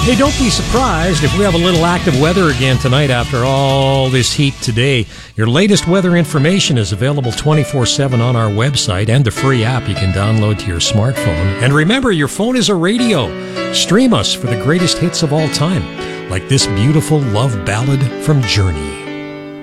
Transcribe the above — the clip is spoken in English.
Hey, don't be surprised if we have a little active weather again tonight after all this heat today. Your latest weather information is available 24/7 on our website and the free app you can download to your smartphone. And remember, your phone is a radio. Stream us for the greatest hits of all time, like this beautiful love ballad from Journey.